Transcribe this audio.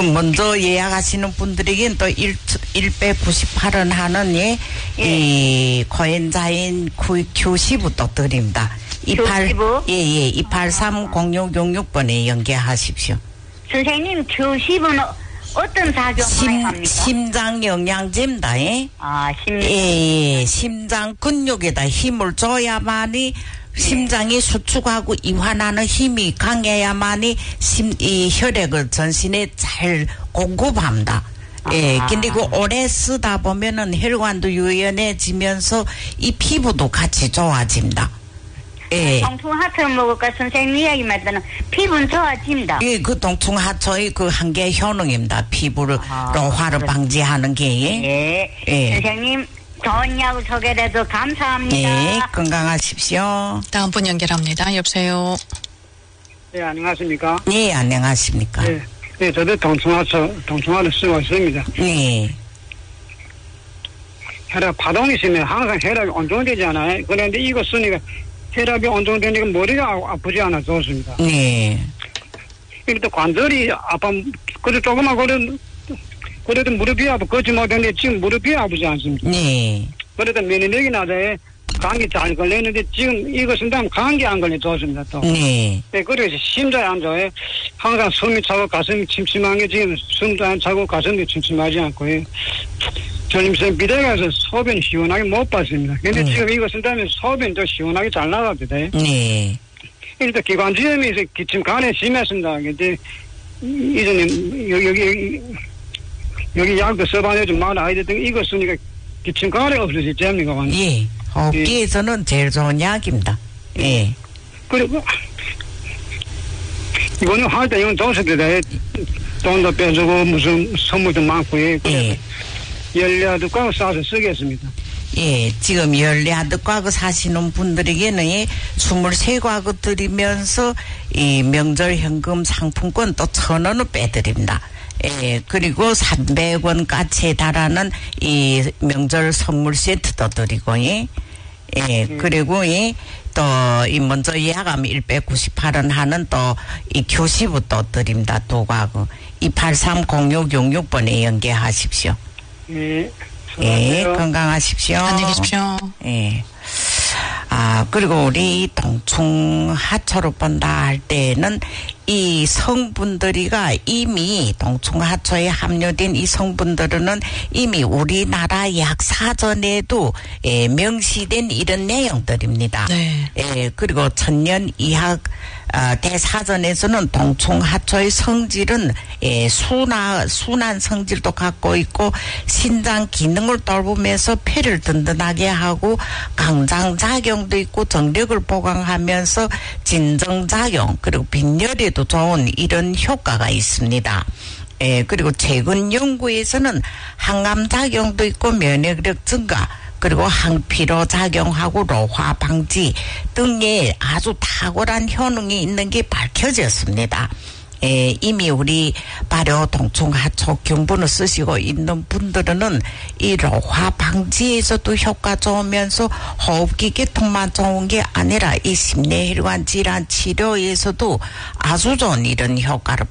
먼저 예약하시는 분들에게는 또 198원 하는 이 고연자인 교시부터 드립니다. 교시부? 예, 2830666번에 연계하십시오. 선생님, 교시부는 어떤 작용을 합니까? 심장 영양제입니다. 예? 예, 심장 근육에다 힘을 줘야만이 심장이 수축하고 이완하는 힘이 강해야만이 이 혈액을 전신에 잘 공급합니다. 예, 근데 그 오래 쓰다 보면은 혈관도 유연해지면서 이 피부도 같이 좋아집니다. 예. 동충하초 먹을까 선생님 이야기 말때는 피부는 좋아집니다. 예, 그 동충하초의 그 한 개 효능입니다. 피부를 노화를 방지하는 게. 예. 선생님 좋은 약을 소개해서 감사합니다. 예, 건강하십시오. 다음 분 연결합니다. 여보세요. 네, 안녕하십니까? 네, 안녕하십니까? 네, 네, 저도 동충하를 쓰고 있습니다. 네. 혈압 파동이 있으면 항상 혈압이 온정되잖아요. 그런데 이거 쓰니까 혈압이 온정되니까 머리가 아프지 않아 좋습니다. 네. 이게 또 관절이 아파, 그래도 조금만 그래도 무릎이 아파, 걷지 못하는데 지금 무릎이 아프지 않습니까? 네. 그래도 면역력이 낮아요. 감기 잘 걸리는데 지금 이거 쓴다면 감기 안 걸려 좋습니다, 또. 네. 네, 그래서 심장이 안 좋아요. 항상 숨이 차고 가슴이 침침한 게 지금 숨도 안 차고 가슴이 침침하지 않고요. 저는 비대가서 소변 시원하게 못 봤습니다. 근데 지금 이거 쓴다면 소변도 시원하게 잘 나갑니다. 네. 일단 기관지염이 기침 간에 심했습니다. 근데 이전에 여기 약도 써봐야 좀 많아 아이들 이거 쓰니까 기침 간에 없어지지 않습니까? 예. 호흡기에서는 제일 좋은 약입니다. 예. 그리고 이거는 할 때 이건 도서들에 돈도 빼주고 무슨 선물도 많고 예. 열리아드과 싸서 쓰겠습니다. 예, 지금 열리아드과그 사시는 분들에게는 23과그 드리면서 이 명절 현금 상품권 또 1,000원을 빼드립니다. 예, 그리고 300원까지 달하는 이 명절 선물 세트도 드리고, 예, 그리고, 또, 이 먼저 예약하면 198원 하는 또, 이 교시부터 드립니다. 도과그. 2830666번에 연계하십시오. 네. 예, 건강하십시오. 안녕히 계십시오. 예. 아, 그리고 우리 동충하초로 본다 할 때는 이 성분들이가 이미 동충하초에 함유된 이 성분들은 이미 우리나라 약사전에도 명시된 이런 내용들입니다. 네. 그리고 천년의학 대사전에서는 동충하초의 성질은 순한 성질도 갖고 있고 신장 기능을 돌보면서 폐를 든든하게 하고 강장작용도 있고 정력을 보강하면서 진정작용 그리고 빈혈에도 좋은 이런 효과가 있습니다. 그리고 최근 연구에서는 항암작용도 있고 면역력 증가 그리고 항피로 작용하고 노화 방지 등의 아주 탁월한 효능이 있는 게 밝혀졌습니다. 이미 우리 발효 동충하초 경분을 쓰시고 있는 분들은 이 노화 방지에서도 효과 좋으면서 호흡기 계통만 좋은 게 아니라 이 심내혈관 질환 치료에서도 아주 좋은 이런 효과를